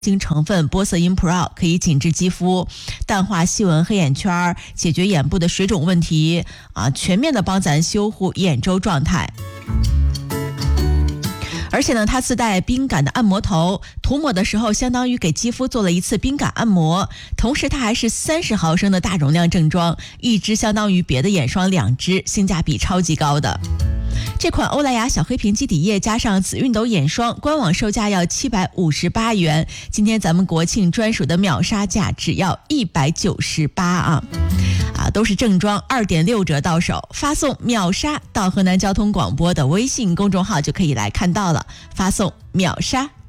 精成分玻色因 Pro 可以紧致肌肤，淡化细纹黑眼圈，解决眼部的水肿问题全面的帮咱修护眼周状态。而且呢，它自带冰感的按摩头，涂抹的时候相当于给肌肤做了一次冰感按摩。同时它还是30毫升的大容量正装，一支相当于别的眼霜2支，性价比超级高的。这款欧莱雅小黑瓶基底液加上紫熨斗眼霜，官网售价要758元，今天咱们国庆专属的秒杀价只要198都是正装，2.6折到手。发送秒杀到河南交通广播的微信公众号就可以来看到了，发送秒杀